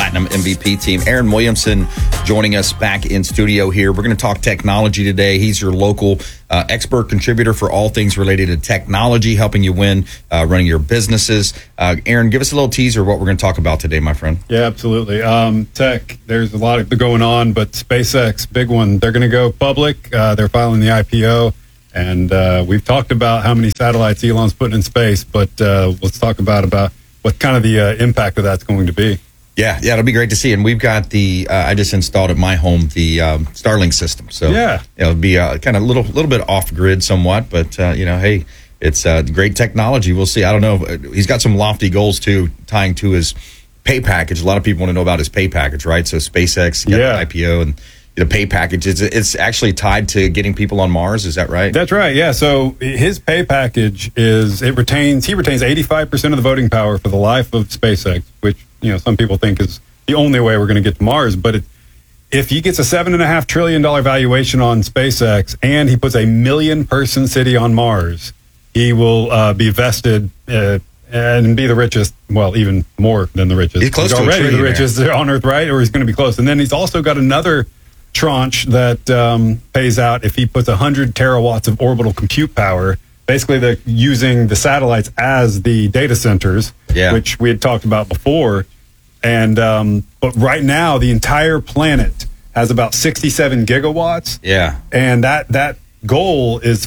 Platinum MVP team. Aaron Williamson joining us back in studio here. We're going to talk technology today. He's your local expert contributor for all things related to technology, helping you win running your businesses. Aaron, give us a little teaser of what we're going to talk about today, my friend. Yeah, absolutely. Tech, there's a lot of going on, but SpaceX, big one. They're going to go public. They're filing the IPO. And we've talked about how many satellites Elon's putting in space, but let's talk about what kind of the impact of that's going to be. Yeah, it'll be great to see. And we've got I just installed at my home the Starlink system. So it'll be kind of a little bit off grid somewhat, but hey, it's great technology. We'll see. I don't know. He's got some lofty goals too, tying to his pay package. A lot of people want to know about his pay package, right? So SpaceX, the IPO, and the pay package. It's actually tied to getting people on Mars. Is that right? That's right. Yeah. So his pay package he retains 85% of the voting power for the life of SpaceX, which some people think is the only way we're going to get to Mars. But if he gets a $7.5 trillion valuation on SpaceX and he puts a 1 million person city on Mars, he will be vested and be the richest. Well, even more than the richest. He's close to already the richest on Earth, right? Or he's going to be close. And then he's also got another tranche that pays out if he puts 100 terawatts of orbital compute power. Basically, they're using the satellites as the data centers, which we had talked about before. And but right now, the entire planet has about 67 gigawatts. Yeah, and that goal is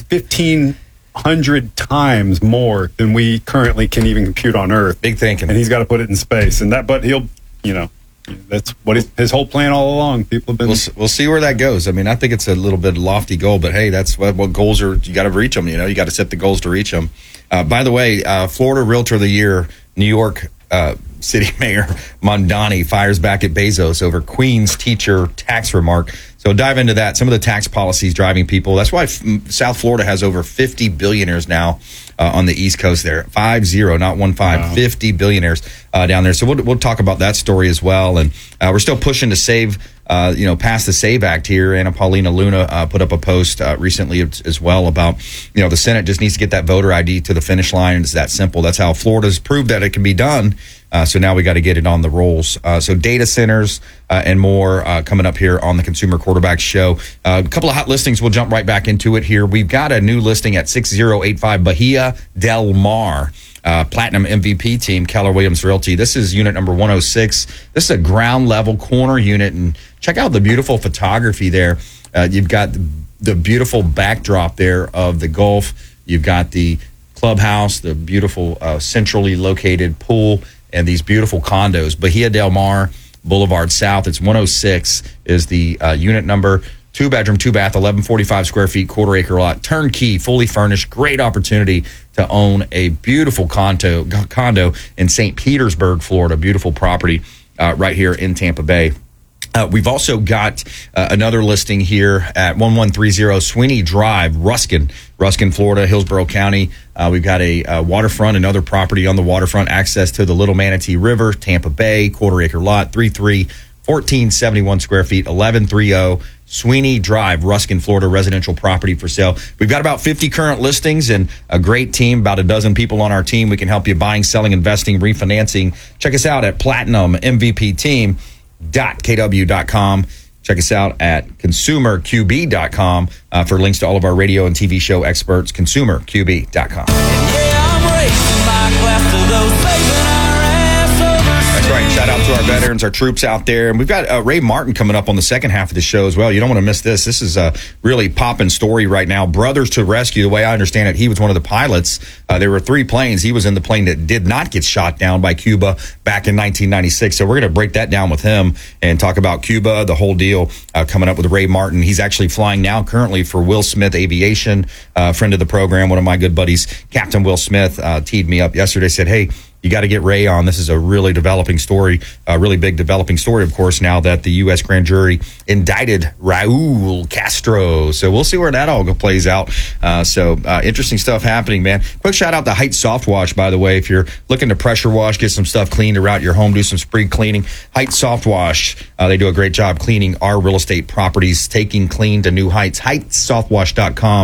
1,500 times more than we currently can even compute on Earth. Big thinking, and he's got to put it in space. And but he'll that's what his whole plan all along. People have been. We'll see where that goes. I mean, I think it's a little bit lofty goal, but hey, that's what goals are. You got to reach them. You got to set the goals to reach them. By the way, Florida Realtor of the Year, New York City Mayor Mondani fires back at Bezos over Queen's teacher tax remark. So dive into that. Some of the tax policies driving people. That's why South Florida has over 50 billionaires now on the East Coast there. 50, not 15. Wow. 50 billionaires down there. So we'll talk about that story as well. And we're still pushing to save, pass the SAVE Act here. Anna Paulina Luna put up a post recently as well about, the Senate just needs to get that voter ID to the finish line. It's that simple. That's how Florida's proved that it can be done. So now we got to get it on the rolls. So data centers and more coming up here on the Consumer Quarterback Show. A couple of hot listings. We'll jump right back into it here. We've got a new listing at 6085 Bahia Del Mar. Platinum MVP team, Keller Williams Realty. This is unit number 106. This is a ground level corner unit. And check out the beautiful photography there. You've got the beautiful backdrop there of the Gulf. You've got the clubhouse, the beautiful centrally located pool, and these beautiful condos. Bahia Del Mar Boulevard South. It's 106 is the unit number. 2-bedroom, 2-bath, 1145 square feet, quarter-acre lot, turnkey, fully furnished. Great opportunity to own a beautiful condo in St. Petersburg, Florida. Beautiful property right here in Tampa Bay. We've also got another listing here at 1130 Sweeney Drive, Ruskin, Florida, Hillsborough County. We've got a waterfront, another property on the waterfront, access to the Little Manatee River, Tampa Bay, quarter-acre lot, 1471 square feet, 1130 Sweeney Drive, Ruskin, Florida, residential property for sale. We've got about 50 current listings and a great team, about a dozen people on our team. We can help you buying, selling, investing, refinancing. Check us out at platinummvpteam.kw.com. Check us out at consumerqb.com for links to all of our radio and TV show experts, consumerqb.com. That's right. Shout out to our veterans, our troops out there. And we've got Ray Martin coming up on the second half of the show as well. You don't want to miss this. This is a really popping story right now. Brothers to Rescue, the way I understand it, he was one of the pilots. There were 3 planes. He was in the plane that did not get shot down by Cuba back in 1996. So we're going to break that down with him and talk about Cuba, the whole deal coming up with Ray Martin. He's actually flying now currently for Will Smith Aviation, friend of the program, one of my good buddies, Captain Will Smith, teed me up yesterday, said, hey, you got to get Ray on. This is a really developing story, a really big developing story, of course, now that the U.S. grand jury indicted Raul Castro. So we'll see where that all plays out. Interesting stuff happening, man. Quick shout out to Heights Soft Wash, by the way. If you're looking to pressure wash, get some stuff cleaned around your home, do some spring cleaning, Heights Soft Wash, they do a great job cleaning our real estate properties, taking clean to new heights. HeightsSoftwash.com.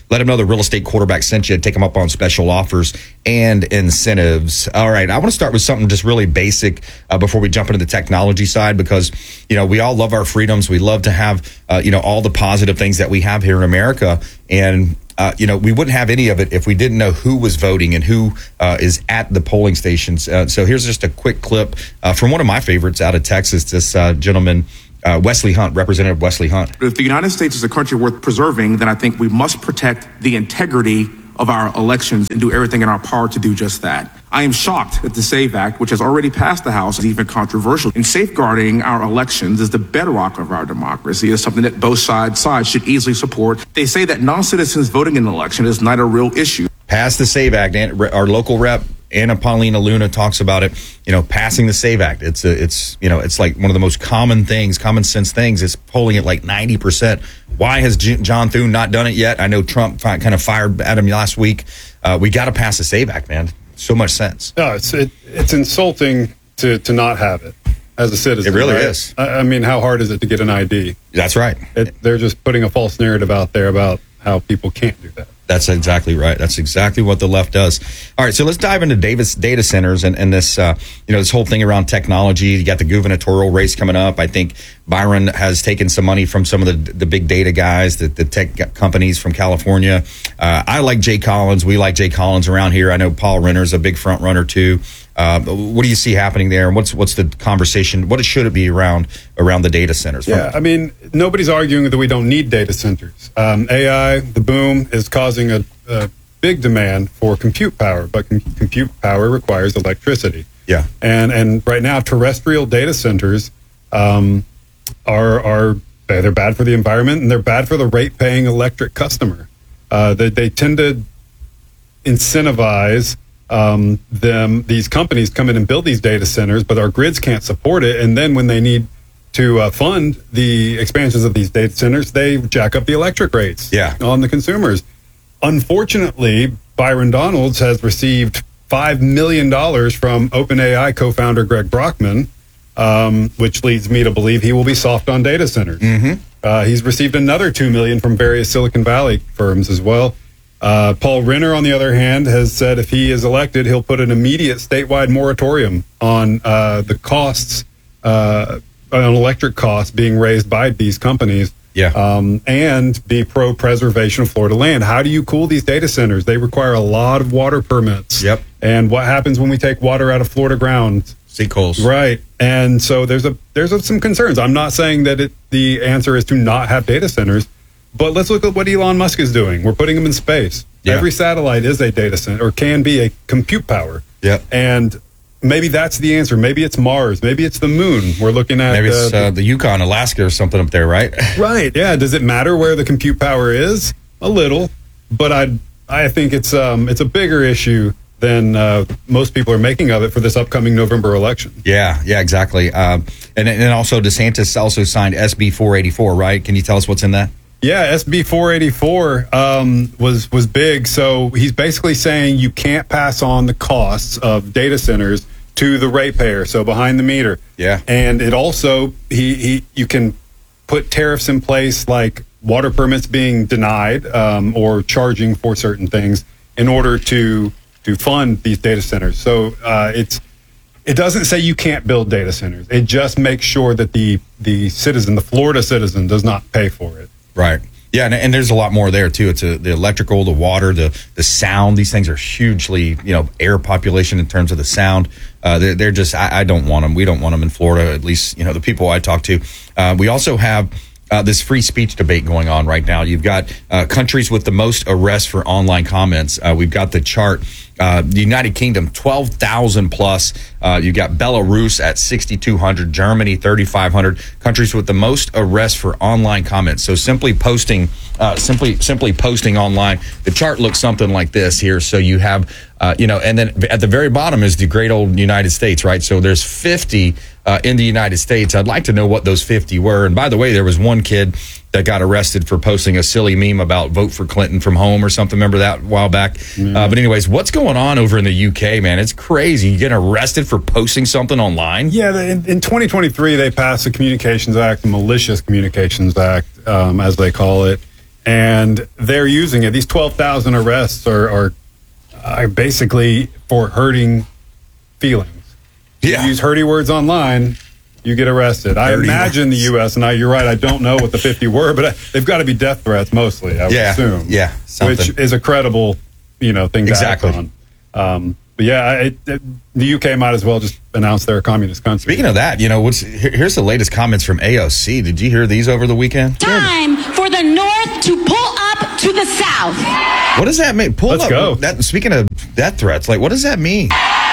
Let them know the Real Estate Quarterback sent you. Take them up on special offers and incentives. All right, I want to start with something just really basic before we jump into the technology side, because, we all love our freedoms. We love to have, all the positive things that we have here in America. And we wouldn't have any of it if we didn't know who was voting and who is at the polling stations. So here's just a quick clip from one of my favorites out of Texas, this gentleman, Wesley Hunt, Representative Wesley Hunt. If the United States is a country worth preserving, then I think we must protect the integrity of our elections and do everything in our power to do just that. I am shocked that the SAVE Act, which has already passed the House, is even controversial. And safeguarding our elections is the bedrock of our democracy. It's something that both sides should easily support. They say that non-citizens voting in an election is not a real issue. Pass the SAVE Act. And our local rep, Anna Paulina Luna, talks about it. Passing the SAVE Act. It's like one of the most common sense things. It's polling at like 90%. Why has John Thune not done it yet? I know Trump kind of fired at him last week. We got to pass the SAVE Act, man. So much sense. No, it's insulting to not have it as a citizen. It really right? is. I mean, how hard is it to get an ID? That's right. They're just putting a false narrative out there about how people can't do that. That's exactly right. That's exactly what the left does. All right, so let's dive into data centers and this, this whole thing around technology. You got the gubernatorial race coming up. I think Byron has taken some money from some of the big data guys, the tech companies from California. I like Jay Collins. We like Jay Collins around here. I know Paul Renner's a big front runner too. What do you see happening there? And what's the conversation? What should it be around the data centers? Yeah, I mean, nobody's arguing that we don't need data centers. AI, the boom, is causing a big demand for compute power, but compute power requires electricity. Yeah, and right now, terrestrial data centers they're bad for the environment, and they're bad for the rate-paying electric customer. They tend to incentivize these companies come in and build these data centers, but our grids can't support it. And then when they need to fund the expansions of these data centers, they jack up the electric rates on the consumers. Unfortunately, Byron Donalds has received $5 million from OpenAI co-founder Greg Brockman, which leads me to believe he will be soft on data centers. He's received another $2 million from various Silicon Valley firms as well. Paul Renner, on the other hand, has said if he is elected, he'll put an immediate statewide moratorium on the costs, on electric costs being raised by these companies. And be pro-preservation of Florida land. How do you cool these data centers? They require a lot of water permits. And what happens when we take water out of Florida ground? Sinkholes. Right. And so there's some concerns. I'm not saying that the answer is to not have data centers. But let's look at what Elon Musk is doing. We're putting them in space. Every satellite is a data center, or can be a compute power. And maybe that's the answer. Maybe it's Mars. Maybe it's the moon. We're looking at maybe it's the Yukon, Alaska, or something up there, right? Right. Yeah. Does it matter where the compute power is? A little, but I think it's a bigger issue than most people are making of it for this upcoming November election. Yeah, exactly. And also DeSantis also signed SB 484, right? Can you tell us what's in that? Yeah, SB 484 was big. So he's basically saying you can't pass on the costs of data centers to the ratepayer, so behind the meter. Yeah. And it also, you can put tariffs in place like water permits being denied or charging for certain things in order to fund these data centers. So it doesn't say you can't build data centers. It just makes sure that the Florida citizen does not pay for it. Right. Yeah, and there's a lot more there too. It's the electrical, the water, the sound. These things are hugely, air population in terms of the sound. They're just, I don't want them. We don't want them in Florida. At least, the people I talk to. We also have this free speech debate going on right now. You've got countries with the most arrests for online comments. We've got the chart. The United Kingdom, 12,000 plus. You got Belarus at 6,200, Germany 3,500. Countries with the most arrests for online comments. So simply posting online. The chart looks something like this here. So you have, and then at the very bottom is the great old United States, right? So there's 50 in the United States. I'd like to know what those 50 were. And by the way, there was one kid that got arrested for posting a silly meme about vote for Clinton from home or something. Remember that a while back? But anyways, what's going on over in the UK, man? It's crazy. You get arrested for posting something online? Yeah, in 2023, they passed the Communications Act, the Malicious Communications Act, as they call it. and they're using it. These 12,000 arrests are basically for hurting feelings. Yeah. You use hurty words online, you get arrested. I imagine the U.S., and you're right, I don't know what the 50 were, but they've got to be death threats mostly, I would assume. Yeah, something. Which is a credible, thing to act on. But yeah, the UK might as well just announce they're a communist country. Speaking of that, here's the latest comments from AOC. Did you hear these over the weekend? Time for the North to pull up to the South. What does that mean? Let's go. Speaking of death threats, what does that mean?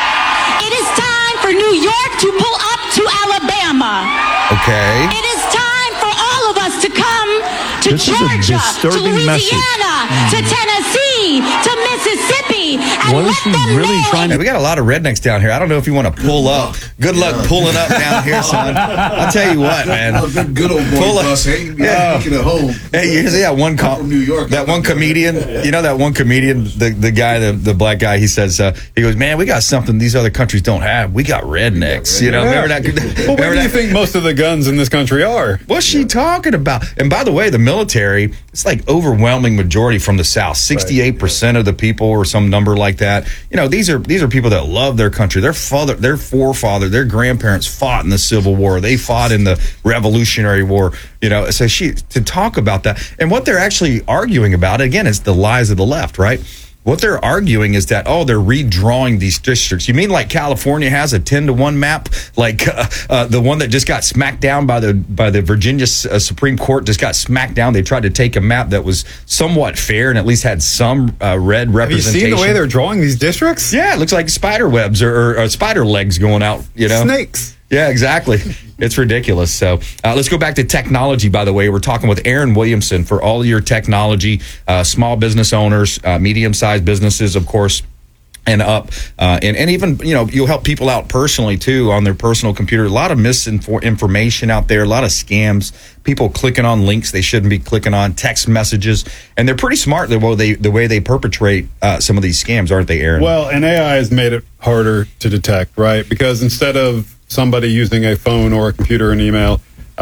It is time for New York to pull up to Alabama. Okay. It is time for all of us to come to This is a Georgia, to disturbing message. Louisiana, to Tennessee, to Mississippi, and What is let she them really know trying Hey, we got a lot of rednecks down here. I don't know if you want to pull up. Good luck pulling up down here, son. I'll tell you what, man. Good old boy Pull up. bus. Hey, Yeah. making it home. Hey, you see that one from New York. that one comedian? You know that one comedian, the guy, the black guy. He says, he goes, "Man, we got something these other countries don't have. We got rednecks." Remember that? Well, where do you think most of the guns in this country are? What's she talking about? And by the way, the military, it's like overwhelming majority from the South. 68% of the people, or some number like that. These are people that love their country. Their forefather, their grandparents fought in the Civil War. They fought in the Revolutionary War. So to talk about that, and what they're actually arguing about, again, is the lies of the left, right? What they're arguing is that, they're redrawing these districts. You mean like California has a 10-1 map? Like the one that just got smacked down by the Virginia Supreme Court just got smacked down. They tried to take a map that was somewhat fair and at least had some red representation. Have you seen the way they're drawing these districts? Yeah, it looks like spider webs or spider legs going out, Snakes. Yeah, exactly. It's ridiculous. So let's go back to technology, by the way. We're talking with Aaron Williamson for all your technology, small business owners, medium-sized businesses, of course, and up. And even, you'll help people out personally, too, on their personal computer. A lot of misinformation out there, a lot of scams, people clicking on links they shouldn't be clicking on, text messages. And they're pretty smart the way they perpetrate some of these scams, aren't they, Aaron? Well, and AI has made it harder to detect, right? Because instead of somebody using a phone or a computer and email,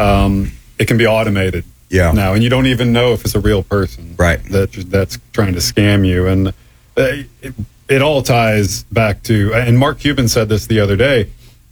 it can be automated now, and you don't even know if it's a real person, right? That's trying to scam you, and it all ties back to. And Mark Cuban said this the other day,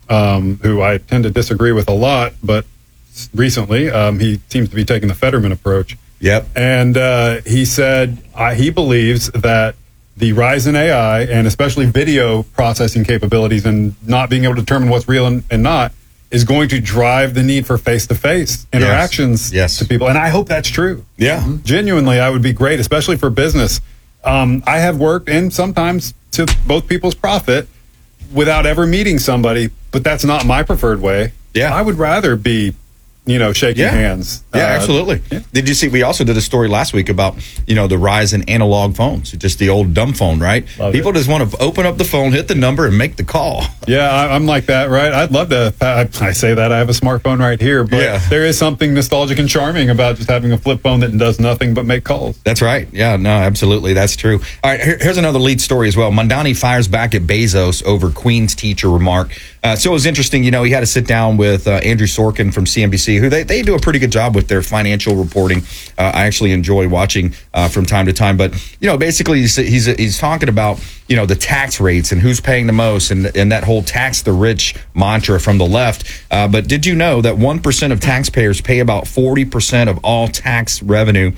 who I tend to disagree with a lot, but recently he seems to be taking the Fetterman approach. Yep, and he said he believes that the rise in AI and especially video processing capabilities and not being able to determine what's real and not is going to drive the need for face-to-face interactions to people. And I hope that's true. Yeah. Genuinely, that would be great, especially for business. I have worked, and sometimes to both people's profit, without ever meeting somebody, but that's not my preferred way. Yeah. I would rather be shaking hands. Yeah, absolutely. Yeah. Did you see, we also did a story last week about, the rise in analog phones, just the old dumb phone, right? People just want to open up the phone, hit the number, and make the call. Yeah, I'm like that, right? I'd love to, I say that, I have a smartphone right here, but there is something nostalgic and charming about just having a flip phone that does nothing but make calls. That's right. Yeah, no, absolutely. That's true. All right, here's another lead story as well. Mondani fires back at Bezos over Queen's teacher remark. So it was interesting, he had to sit down with Andrew Sorkin from CNBC, who they do a pretty good job with their financial reporting. I actually enjoy watching from time to time. But, basically he's talking about, the tax rates and who's paying the most and that whole tax the rich mantra from the left. But did you know that 1% of taxpayers pay about 40% of all tax revenue?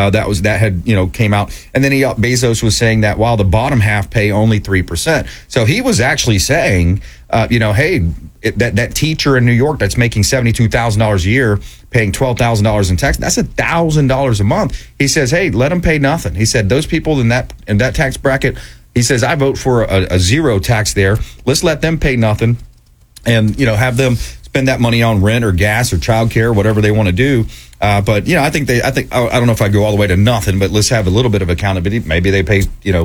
That came out, and then Bezos was saying that while the bottom half pay only 3%. So he was actually saying, hey, that teacher in New York that's making $72,000 a year, paying $12,000 in tax, that's $1,000 a month. He says, hey, let them pay nothing. He said those people in that tax bracket. He says I vote for a zero tax there. Let's let them pay nothing, and have them spend that money on rent or gas or childcare, whatever they want to do. But I think I don't know if I go all the way to nothing, but let's have a little bit of accountability. Maybe they pay $300,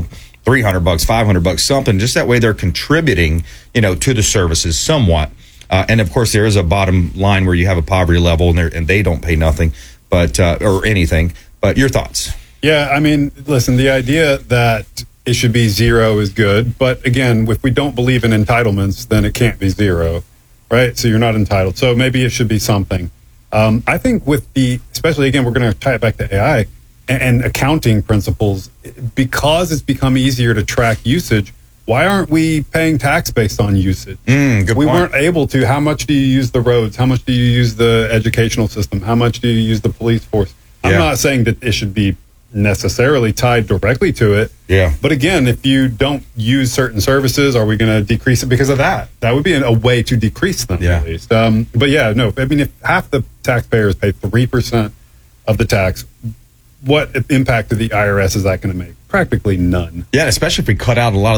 $500, something. Just that way they're contributing, to the services somewhat. And of course there is a bottom line where you have a poverty level and they don't pay nothing, but or anything. But your thoughts? Yeah, I mean, listen, the idea that it should be zero is good, but again, if we don't believe in entitlements, then it can't be zero, right? So you're not entitled. So maybe it should be something. I think especially again, we're going to tie it back to AI. and accounting principles, because it's become easier to track usage, why aren't we paying tax based on usage? Good we point. weren't able to. How much do you use the roads? How much do you use the educational system? How much do you use the police force? I'm Yeah. not saying that it should be necessarily tied directly to it. Yeah. But again, if you don't use certain services, are we going to decrease it because of that? That would be a way to decrease them, at least. But yeah, no. I mean, if half the taxpayers pay 3% of the tax, what impact to the IRS is that going to make? Practically none. Yeah, especially if we cut out a lot of